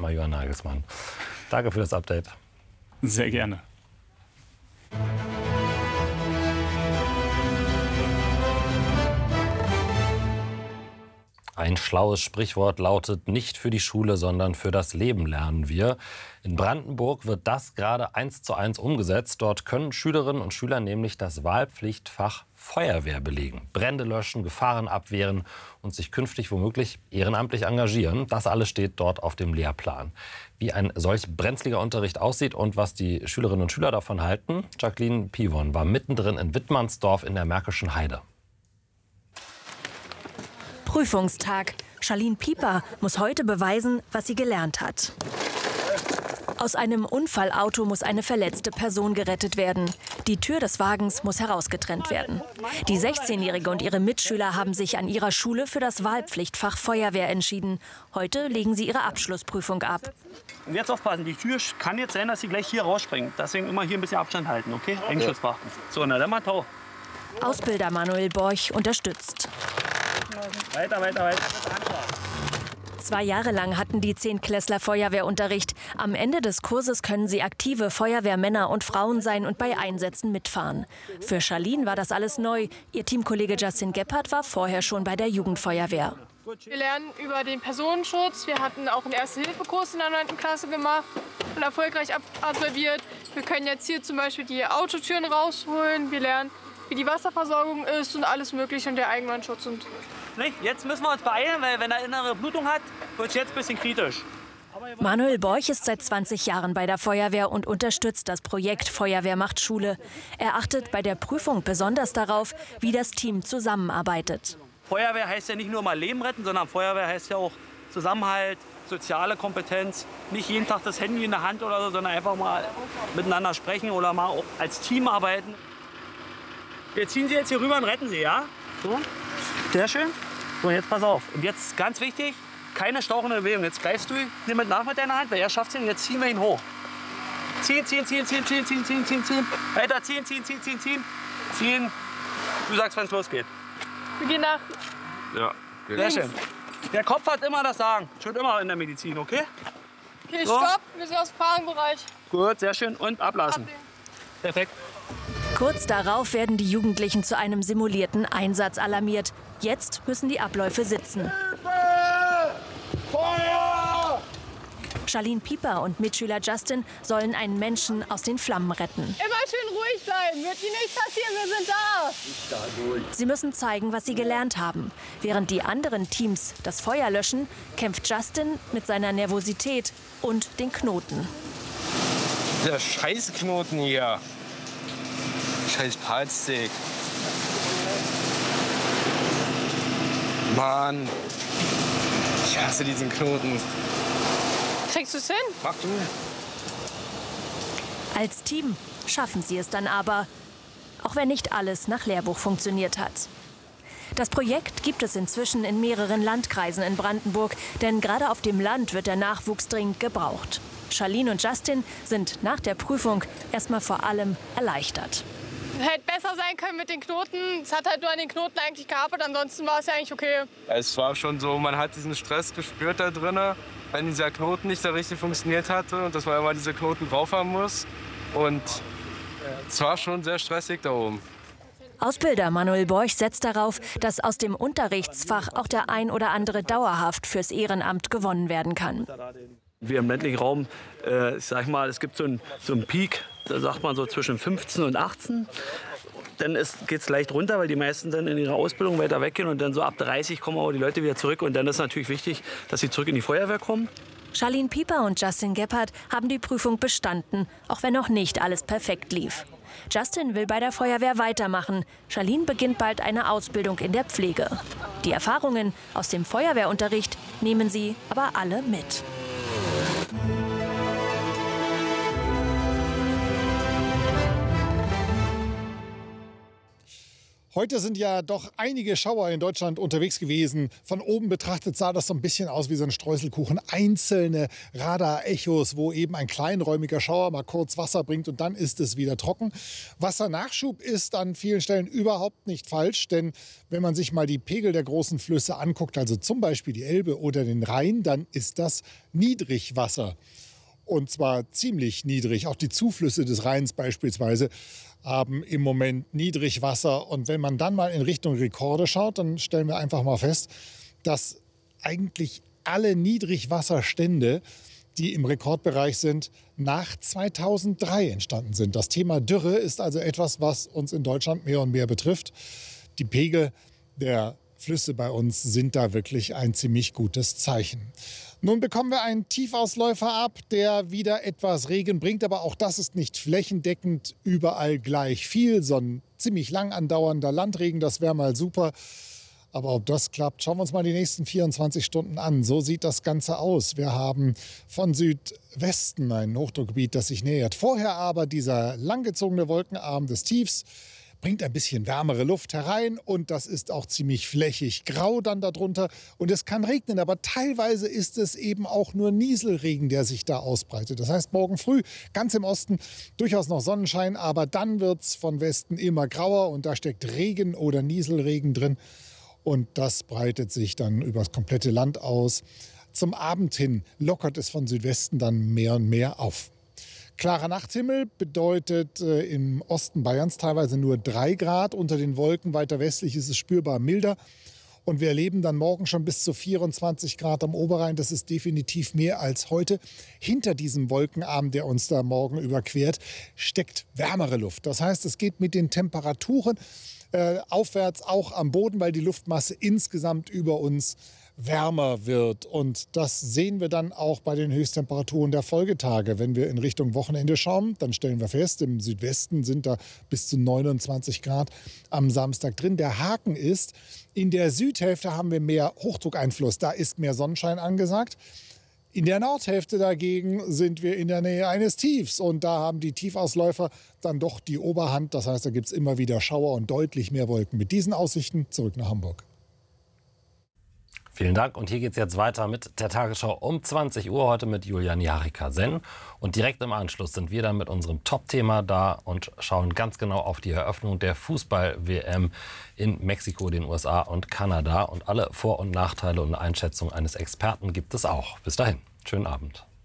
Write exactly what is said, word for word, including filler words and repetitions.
nochmal Jörn Nagelsmann. Danke für das Update. Sehr gerne. Ein schlaues Sprichwort lautet: Nicht für die Schule, sondern für das Leben lernen wir. In Brandenburg wird das gerade eins zu eins umgesetzt. Dort können Schülerinnen und Schüler nämlich das Wahlpflichtfach Feuerwehr belegen, Brände löschen, Gefahren abwehren und sich künftig womöglich ehrenamtlich engagieren. Das alles steht dort auf dem Lehrplan. Wie ein solch brenzliger Unterricht aussieht und was die Schülerinnen und Schüler davon halten, Jacqueline Pivon war mittendrin in Wittmannsdorf in der Märkischen Heide. Prüfungstag. Charlene Pieper muss heute beweisen, was sie gelernt hat. Aus einem Unfallauto muss eine verletzte Person gerettet werden. Die Tür des Wagens muss herausgetrennt werden. Die sechzehnjährige und ihre Mitschüler haben sich an ihrer Schule für das Wahlpflichtfach Feuerwehr entschieden. Heute legen sie ihre Abschlussprüfung ab. Und jetzt aufpassen, die Tür kann jetzt sein, dass sie gleich hier rausspringt. Deswegen immer hier ein bisschen Abstand halten, okay? Eigenschutz beachten. So, na dann mal tau. Ausbilder Manuel Borch unterstützt. Weiter, weiter, weiter. Zwei Jahre lang hatten die Zehntklässler Feuerwehrunterricht. Am Ende des Kurses können sie aktive Feuerwehrmänner und Frauen sein und bei Einsätzen mitfahren. Für Charlene war das alles neu. Ihr Teamkollege Justin Gebhardt war vorher schon bei der Jugendfeuerwehr. Wir lernen über den Personenschutz. Wir hatten auch einen Erste-Hilfe-Kurs in der neunten Klasse gemacht und erfolgreich absolviert. Wir können jetzt hier zum Beispiel die Autotüren rausholen. Wir lernen, wie die Wasserversorgung ist und alles Mögliche und der Eigenbrandschutz. Und jetzt müssen wir uns beeilen, weil wenn er innere Blutung hat, wird es jetzt ein bisschen kritisch. Manuel Borch ist seit zwanzig Jahren bei der Feuerwehr und unterstützt das Projekt Feuerwehr macht Schule. Er achtet bei der Prüfung besonders darauf, wie das Team zusammenarbeitet. Feuerwehr heißt ja nicht nur mal Leben retten, sondern Feuerwehr heißt ja auch Zusammenhalt, soziale Kompetenz. Nicht jeden Tag das Handy in der Hand oder so, sondern einfach mal miteinander sprechen oder mal auch als Team arbeiten. Wir ziehen Sie jetzt hier rüber und retten Sie, ja? So. Sehr schön. So, jetzt pass auf. Und jetzt ganz wichtig, keine stauchende Bewegung. Jetzt greifst du hier mit nach mit deiner Hand, weil er schafft es. Jetzt ziehen wir ihn hoch. Ziehen, ziehen, ziehen, ziehen, ziehen, ziehen, ziehen, ziehen, ziehen. Weiter ziehen, ziehen, ziehen, ziehen, ziehen. Ziehen. Du sagst, wenn es losgeht. wir gehen nach Ja. Sehr schön. Der Kopf hat immer das Sagen. Schon immer in der Medizin, okay? Okay, So. stopp. Wir sind aus dem Fahrenbereich. Gut, sehr schön. Und ablassen. Ablegen. Perfekt. Kurz darauf werden die Jugendlichen zu einem simulierten Einsatz alarmiert. Jetzt müssen die Abläufe sitzen. Feuer! Charlene Pieper und Mitschüler Justin sollen einen Menschen aus den Flammen retten. Immer schön ruhig bleiben. Wird Ihnen nichts passieren. Wir sind da. Sie müssen zeigen, was sie gelernt haben. Während die anderen Teams das Feuer löschen, kämpft Justin mit seiner Nervosität und den Knoten. Der Scheißknoten hier. Scheiß Palstick. Mann. Ich hasse diesen Knoten. Kriegst du es hin? Mach du. Als Team schaffen sie es dann aber, auch wenn nicht alles nach Lehrbuch funktioniert hat. Das Projekt gibt es inzwischen in mehreren Landkreisen in Brandenburg, denn gerade auf dem Land wird der Nachwuchs dringend gebraucht. Charlene und Justin sind nach der Prüfung erstmal vor allem erleichtert. Hätte besser sein können mit den Knoten. Es hat halt nur an den Knoten eigentlich gehapert. Ansonsten war es ja eigentlich okay. Es war schon so, man hat diesen Stress gespürt da drinnen, wenn dieser Knoten nicht so richtig funktioniert hatte und dass man immer diese Knoten drauf haben muss. Und es war schon sehr stressig da oben. Ausbilder Manuel Borch setzt darauf, dass aus dem Unterrichtsfach auch der ein oder andere dauerhaft fürs Ehrenamt gewonnen werden kann. Wir im ländlichen Raum, äh, ich sag mal, es gibt so einen, so einen Peak, da sagt man so zwischen fünfzehn und achtzehn. Dann geht es leicht runter, weil die meisten dann in ihrer Ausbildung weiter weggehen. Und dann so ab dreißig kommen aber die Leute wieder zurück. Und dann ist natürlich wichtig, dass sie zurück in die Feuerwehr kommen. Charlene Pieper und Justin Gebhardt haben die Prüfung bestanden, auch wenn noch nicht alles perfekt lief. Justin will bei der Feuerwehr weitermachen. Charlene beginnt bald eine Ausbildung in der Pflege. Die Erfahrungen aus dem Feuerwehrunterricht nehmen sie aber alle mit. Heute sind ja doch einige Schauer in Deutschland unterwegs gewesen. Von oben betrachtet sah das so ein bisschen aus wie so ein Streuselkuchen. Einzelne Radar-Echos, wo eben ein kleinräumiger Schauer mal kurz Wasser bringt und dann ist es wieder trocken. Wassernachschub ist an vielen Stellen überhaupt nicht falsch, denn wenn man sich mal die Pegel der großen Flüsse anguckt, also zum Beispiel die Elbe oder den Rhein, dann ist das Niedrigwasser. Und zwar ziemlich niedrig. Auch die Zuflüsse des Rheins beispielsweise haben im Moment Niedrigwasser. Und wenn man dann mal in Richtung Rekorde schaut, dann stellen wir einfach mal fest, dass eigentlich alle Niedrigwasserstände, die im Rekordbereich sind, nach zweitausenddrei entstanden sind. Das Thema Dürre ist also etwas, was uns in Deutschland mehr und mehr betrifft. Die Pegel der Flüsse bei uns sind da wirklich ein ziemlich gutes Zeichen. Nun bekommen wir einen Tiefausläufer ab, der wieder etwas Regen bringt. Aber auch das ist nicht flächendeckend überall gleich viel. So ein ziemlich lang andauernder Landregen, das wäre mal super. Aber ob das klappt, schauen wir uns mal die nächsten vierundzwanzig Stunden an. So sieht das Ganze aus. Wir haben von Südwesten ein Hochdruckgebiet, das sich nähert. Vorher aber dieser langgezogene Wolkenarm des Tiefs bringt ein bisschen wärmere Luft herein und das ist auch ziemlich flächig grau dann darunter. Und es kann regnen, aber teilweise ist es eben auch nur Nieselregen, der sich da ausbreitet. Das heißt, morgen früh ganz im Osten durchaus noch Sonnenschein, aber dann wird es von Westen immer grauer und da steckt Regen oder Nieselregen drin. Und das breitet sich dann über das komplette Land aus. Zum Abend hin lockert es von Südwesten dann mehr und mehr auf. Klarer Nachthimmel bedeutet äh, im Osten Bayerns teilweise nur drei Grad. Unter den Wolken weiter westlich ist es spürbar milder. Und wir erleben dann morgen schon bis zu vierundzwanzig Grad am Oberrhein. Das ist definitiv mehr als heute. Hinter diesem Wolkenarm, der uns da morgen überquert, steckt wärmere Luft. Das heißt, es geht mit den Temperaturen äh, aufwärts auch am Boden, weil die Luftmasse insgesamt über uns wärmer wird. Und das sehen wir dann auch bei den Höchsttemperaturen der Folgetage. Wenn wir in Richtung Wochenende schauen, dann stellen wir fest, im Südwesten sind da bis zu neunundzwanzig Grad am Samstag drin. Der Haken ist, in der Südhälfte haben wir mehr Hochdruckeinfluss. Da ist mehr Sonnenschein angesagt. In der Nordhälfte dagegen sind wir in der Nähe eines Tiefs. Und da haben die Tiefausläufer dann doch die Oberhand. Das heißt, da gibt es immer wieder Schauer und deutlich mehr Wolken. Mit diesen Aussichten zurück nach Hamburg. Vielen Dank. Und hier geht es jetzt weiter mit der Tagesschau um zwanzig Uhr, heute mit Julian Jarika-Senn. Und direkt im Anschluss sind wir dann mit unserem Top-Thema da und schauen ganz genau auf die Eröffnung der Fußball-W M in Mexiko, den U S A und Kanada. Und alle Vor- und Nachteile und Einschätzungen eines Experten gibt es auch. Bis dahin, schönen Abend.